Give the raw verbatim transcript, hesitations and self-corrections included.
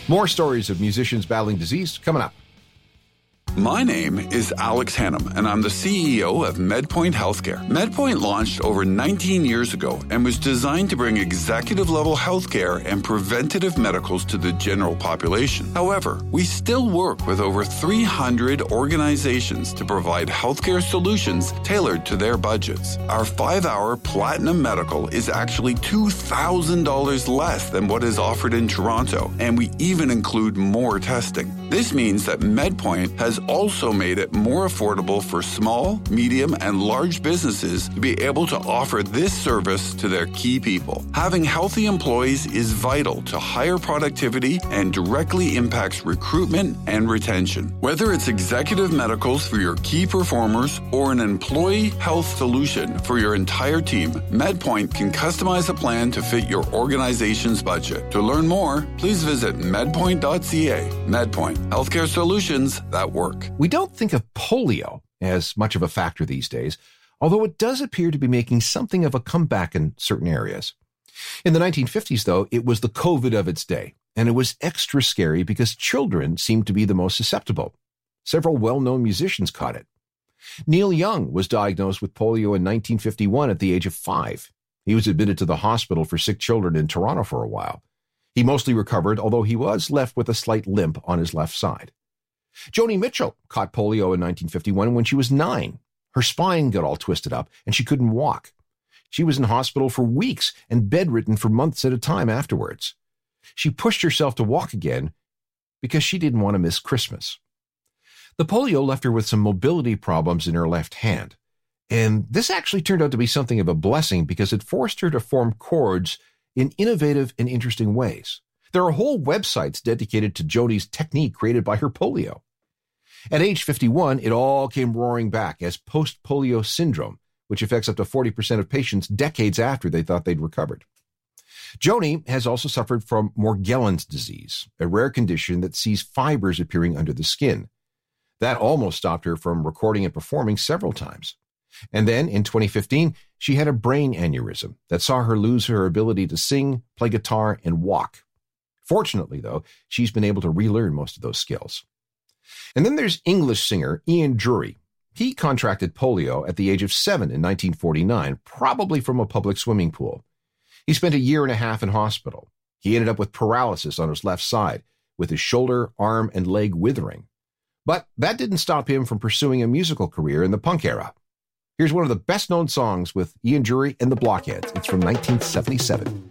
More stories of musicians battling disease coming up. My name is Alex Hannum, and I'm the C E O of MedPoint Healthcare. MedPoint launched over nineteen years ago and was designed to bring executive-level healthcare and preventative medicals to the general population. However, we still work with over three hundred organizations to provide healthcare solutions tailored to their budgets. Our five-hour Platinum Medical is actually two thousand dollars less than what is offered in Toronto, and we even include more testing. This means that MedPoint has also made it more affordable for small, medium, and large businesses to be able to offer this service to their key people. Having healthy employees is vital to higher productivity and directly impacts recruitment and retention. Whether it's executive medicals for your key performers or an employee health solution for your entire team, MedPoint can customize a plan to fit your organization's budget. To learn more, please visit medpoint dot c a. MedPoint, healthcare solutions that work. We don't think of polio as much of a factor these days, although it does appear to be making something of a comeback in certain areas. In the nineteen fifties, though, it was the COVID of its day, and it was extra scary because children seemed to be the most susceptible. Several well-known musicians caught it. Neil Young was diagnosed with polio in nineteen fifty-one at the age of five. He was admitted to the hospital for sick children in Toronto for a while. He mostly recovered, although he was left with a slight limp on his left side. Joni Mitchell caught polio in nineteen fifty-one when she was nine. Her spine got all twisted up and she couldn't walk. She was in hospital for weeks and bedridden for months at a time afterwards. She pushed herself to walk again because she didn't want to miss Christmas. The polio left her with some mobility problems in her left hand. And this actually turned out to be something of a blessing because it forced her to form chords in innovative and interesting ways. There are whole websites dedicated to Joni's technique created by her polio. At age fifty-one, it all came roaring back as post-polio syndrome, which affects up to forty percent of patients decades after they thought they'd recovered. Joni has also suffered from Morgellons disease, a rare condition that sees fibers appearing under the skin. That almost stopped her from recording and performing several times. And then, in twenty fifteen, she had a brain aneurysm that saw her lose her ability to sing, play guitar, and walk. Fortunately, though, she's been able to relearn most of those skills. And then there's English singer Ian Dury. He contracted polio at the age of seven in nineteen forty-nine, probably from a public swimming pool. He spent a year and a half in hospital. He ended up with paralysis on his left side, with his shoulder, arm, and leg withering. But that didn't stop him from pursuing a musical career in the punk era. Here's one of the best-known songs with Ian Dury and the Blockheads. It's from nineteen seventy-seven.